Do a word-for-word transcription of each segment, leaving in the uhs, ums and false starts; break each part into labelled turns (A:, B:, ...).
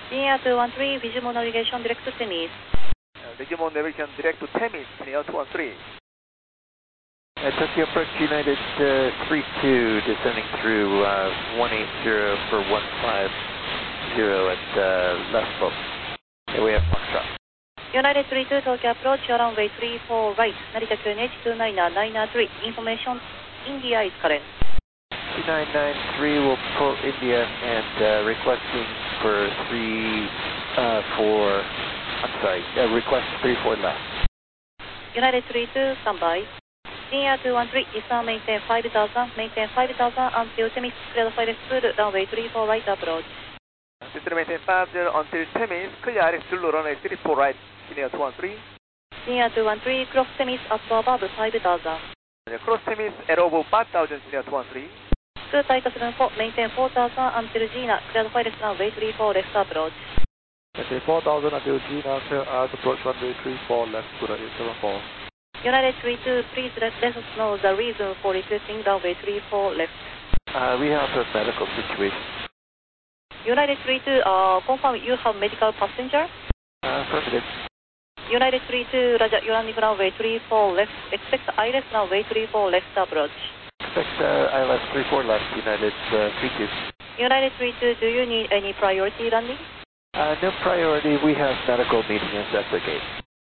A: Senior two one three, Visual Navigation direct to Temis.
B: Uh, Visual Navigation direct to Temis, Senior two one three.
C: Uh, Tokyo Approach United uh, three two, descending through uh, one eight zero for one five zero at uh, left slope. Here we have Foxtrot.
A: United three two, Tokyo Approach, runway three four right, Narita Q N H two nine nine three. Information, India is correct.
C: two nine nine three will pull India and uh, requesting for three four, I'm sorry, uh, request three four left.
A: United three two, standby. Senior two one three, Eastern maintain five thousand, maintain five thousand until Temis, clear the fire full, runway three four right approach.
B: System maintain five zero until Temis, clear R S full, runway three four right, Senior two one three.
A: Senior two one three, cross Temis at above five thousand.
B: Cross Temis at over five thousand, Senior two one three.
A: Two tight seven four, maintain four thousand until Gina, clear the fire runway three four left approach.
D: Maintain four thousand until Gina, clear out approach runway three four left to the eight seven four.
A: United three two, please let, let us know the reason for requesting runway three four left.
C: Uh, we have a medical situation.
A: United three two, uh, confirm you have medical passenger?
C: Uh, affirmative.
A: United three two, Roger, you're landing runway three four left. Expect I L S runway three four left approach.
C: Expect uh, I L S three four left, United uh, three two.
A: United three two, do you need any priority landing?
C: Uh, no priority, we have medical meeting at the gate.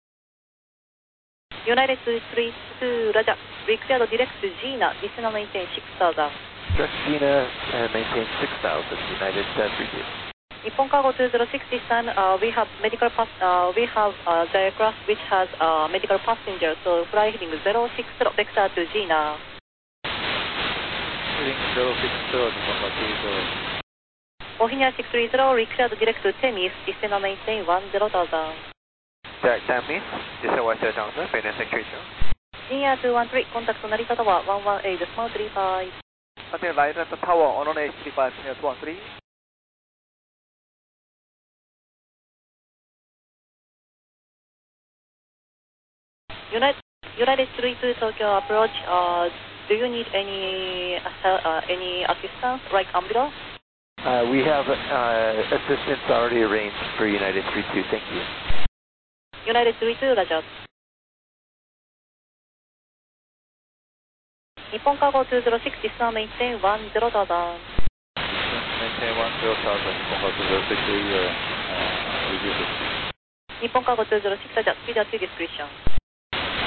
A: United three two, Roger, we cleared direct to Gina, listener maintain six thousand.
C: Direct Gina, uh, maintain six thousand, United uh, three two.
A: Nippon Cargo two zero six, this time uh, we have medical pass, uh, we have uh, the aircraft which has uh, medical passenger, so fly heading zero six zero, vector to Gina.
D: Heading zero six zero, Nippon Cargo two zero.
A: Ohina six three zero, we cleared direct to Temis, listener maintain one zero thousand.
B: Direct Temis, this is one zero thousand, maintain six three zero.
A: Senior two one three, contact Narita Tower one one eight, small three five.
B: Contact Narita Tower on one eight three five, Senior two one three.
A: United, United three two, Tokyo approach, uh, do you need any uh, uh, any assistance, like ambulance?
C: Uh, we have uh, assistance already arranged for United three two, thank you.
A: United three two, Roger. Nippon Cargo two zero six, this one maintain one zero thousand.
D: Maintain one zero thousand, Nippon Cargo two zero six, we uh, uh, reduce it.
A: Nippon Cargo two zero six, Roger, speed at your discretion.